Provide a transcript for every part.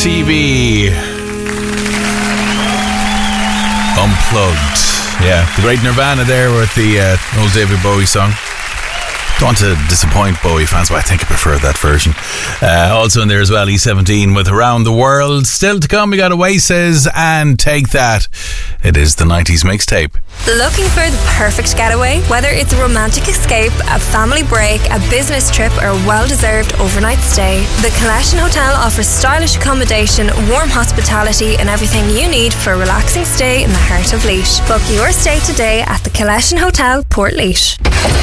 TV. Unplugged. Yeah, the great Nirvana there with the old David Bowie song. Don't want to disappoint Bowie fans, but I think I prefer that version. Also in there as well, E17 with Around the World. Still to come, we got Oasis and Take That. It is the 90s mixtape. Looking for the perfect getaway? Whether it's a romantic escape, a family break, a business trip, or a well-deserved overnight stay, the Collection Hotel offers stylish accommodation, warm hospitality, and everything you need for a relaxing stay in the heart of Laois. Book your stay today at the Collection Hotel, Portlaoise.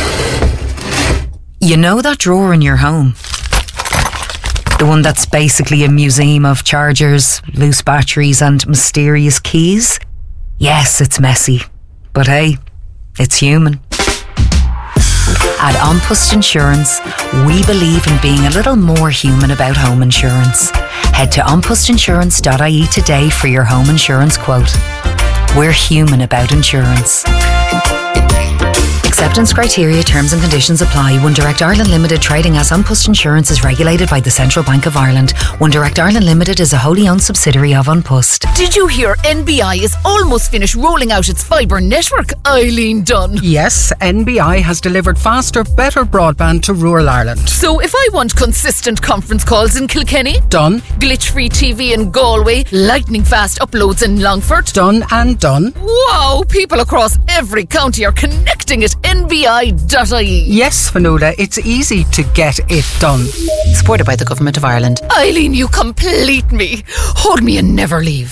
You know that drawer in your home? The one that's basically a museum of chargers, loose batteries and mysterious keys? Yes, it's messy. But hey, it's human. At An Post Insurance, we believe in being a little more human about home insurance. Head to anpostinsurance.ie today for your home insurance quote. We're human about insurance. Acceptance criteria, terms and conditions apply. One Direct Ireland Limited, trading as An Post Insurance, is regulated by the Central Bank of Ireland. One Direct Ireland Limited is a wholly owned subsidiary of An Post. Did you hear NBI is almost finished rolling out its fibre network? Eileen Dunn. Yes, NBI has delivered faster, better broadband to rural Ireland. So if I want consistent conference calls in Kilkenny? Done. Glitch-free TV in Galway? Lightning fast uploads in Longford? Done and done. Wow, people across every county are connecting at nbi.ie. Yes, Fionnuala, it's easy to get it done. Supported by the Government of Ireland. Eileen, you complete me. Hold me and never leave.